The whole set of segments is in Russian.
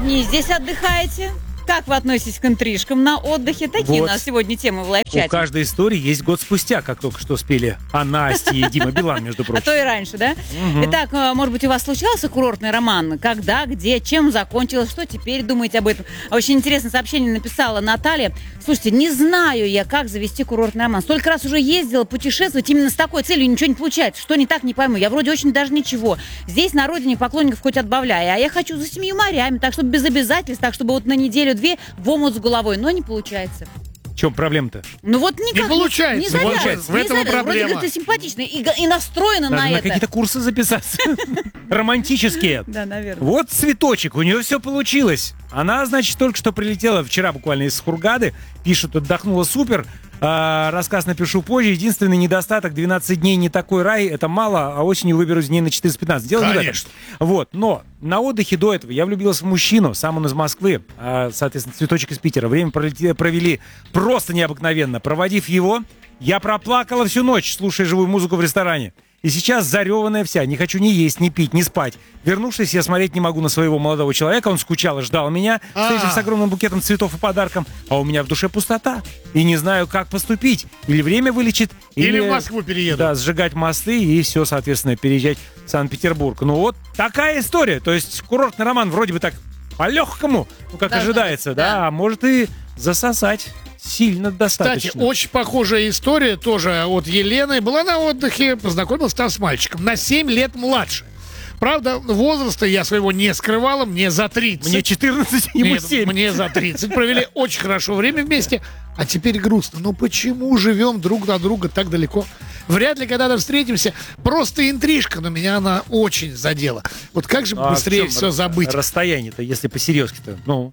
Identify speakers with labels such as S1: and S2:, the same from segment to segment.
S1: дни здесь отдыхаете? Как вы относитесь к интрижкам на отдыхе? Такие
S2: Вот.
S1: у нас сегодня темы в лайв-чате.
S2: У каждой истории есть год спустя, как только что спели Настя и Дима Билан, между
S1: А
S2: прочим.
S1: то и раньше, да? Итак, может быть, у вас случался курортный роман? Когда, где, чем закончилось? Что теперь думаете об этом? Очень интересное сообщение написала Наталья. Слушайте, не знаю я, как завести курортный роман. Столько раз уже ездила путешествовать именно с такой целью, ничего не получается. Что не так, не пойму. Я вроде очень даже ничего. Здесь на родине поклонников хоть отбавляй. А я хочу за 7 морями, так чтобы без обязательств, так чтобы вот на неделю-две в омут с головой. Но не получается.
S2: В чем проблема-то?
S1: Ну вот никак
S3: Не получается.
S1: Не завязывается.
S3: Получается. В этом и
S1: Вроде,
S3: проблема.
S1: говорит, ты симпатичный и настроена
S2: Надо
S1: на
S2: на
S1: это.
S2: какие-то курсы записаться. Романтические.
S1: Да, наверное.
S2: Вот цветочек, у нее все получилось. Она, значит, только что прилетела вчера буквально из Хургады. Пишет, отдохнула супер. Рассказ напишу позже. Единственный недостаток: 12 дней не такой рай. Это мало, а осенью выберусь дней на 14-15. Дело не в этом.
S3: Конечно.
S2: Вот. Но на отдыхе до этого я влюбилась в мужчину. Сам он из Москвы. Соответственно, цветочек из Питера. Время провели просто необыкновенно. Проводив его, я проплакала всю ночь, слушая живую музыку в ресторане. И сейчас зареванная вся. Не хочу ни есть, ни пить, ни спать. Вернувшись, я смотреть не могу на своего молодого человека. Он скучал и ждал меня, встретив с огромным букетом цветов и подарком. А у меня в душе пустота. И не знаю, как поступить. Или время вылечит,
S3: Или в Москву перееду.
S2: Да, сжигать мосты и все, соответственно, переезжать в Санкт-Петербург. Ну вот такая история. То есть курортный роман вроде бы так по-легкому, ну как
S1: Должно
S2: ожидается,
S1: быть,
S2: да,
S1: да.
S2: а может и засосать сильно достаточно.
S3: Кстати, очень похожая история тоже от Елены. Была на отдыхе, познакомилась там с мальчиком. На 7 лет младше. Правда, возраста я своего не скрывала, мне за 30.
S2: Мне 14, ему
S3: Нет,
S2: 7.
S3: мне за 30. Провели очень хорошо время вместе. А теперь грустно. Ну почему живем друг на друга так далеко? Вряд ли когда-то встретимся. Просто интрижка, но меня она очень задела. Вот как же быстрее все забыть?
S2: Расстояние-то, если по-серьезки-то.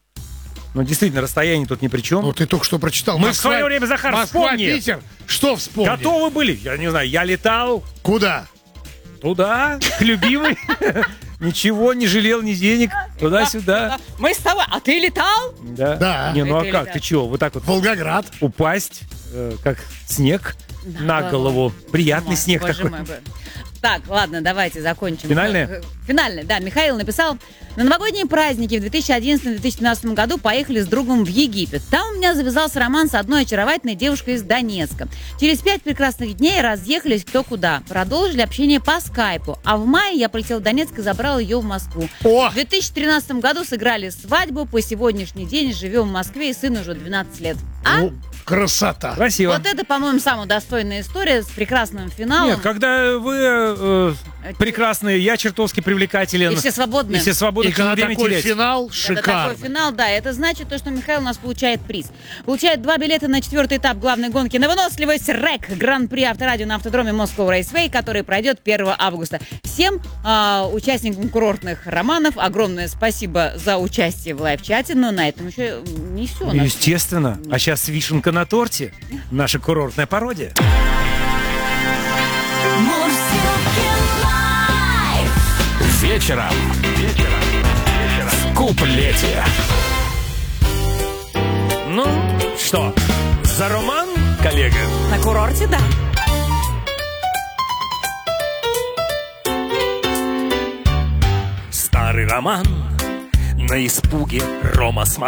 S2: Ну, действительно, расстояние тут ни при чем.
S3: Ну, ты только что прочитал.
S2: Мы в свое время, Захар,
S3: Москва,
S2: вспомни.
S3: Питер. Что вспомнил?
S2: Готовы были? Я не знаю, я летал
S3: Куда?
S2: туда, к любимой. Ничего, не жалел ни денег. Туда-сюда.
S1: Мы с тобой. А ты летал?
S3: Да.
S2: Не, ну а
S1: Это
S2: как?
S1: летал.
S2: Ты чего? Вот так вот
S3: Волгоград.
S2: упасть, как снег на голову. Приятный снег
S1: Боже
S2: такой.
S1: мой, Так, ладно, давайте закончим.
S2: Финальное?
S1: Финальное, да. Михаил написал: на новогодние праздники в 2011-2012 году поехали с другом в Египет. Там у меня завязался роман с одной очаровательной девушкой из Донецка. Через 5 прекрасных дней разъехались кто куда. Продолжили общение по скайпу. А в мае я полетела в Донецк и забрала ее в Москву.
S3: О!
S1: В 2013 году сыграли свадьбу. По сегодняшний день живем в Москве, и сыну уже 12 лет. А?
S3: Ну, красота.
S2: Красиво.
S1: Вот это, по-моему, самая достойная история с прекрасным финалом.
S2: Нет, когда вы прекрасные, я чертовски привлекателен.
S1: И все свободны.
S2: И все свободны,
S3: И когда
S2: время
S3: такой
S2: терять.
S3: финал,
S1: Это
S3: шикарно.
S1: такой финал, да. Это значит то, что Михаил у нас получает приз. Получает 2 билета на 4-й этап главной гонки на выносливость РЭК Гран-при Авторадио на автодроме Moscow Raceway, который пройдет 1 августа. Всем участникам курортных романов огромное спасибо за участие в лайв-чате, но на этом еще не все.
S2: Естественно. А сейчас вишенка на торте. Наша курортная пародия.
S4: Вечером. В куплете.
S2: Ну, что, за роман, коллега?
S1: На курорте, да.
S4: Старый роман. На испуге Рома смотрел.